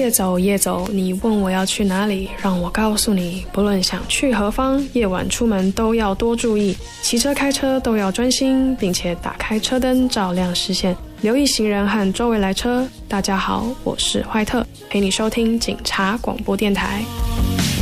夜走夜走，你问我要去哪里，让我告诉你，不论想去何方，夜晚出门都要多注意，骑车开车都要专心，并且打开车灯照亮视线，留意行人和周围来车。大家好，我是怀特，陪你收听警察广播电台。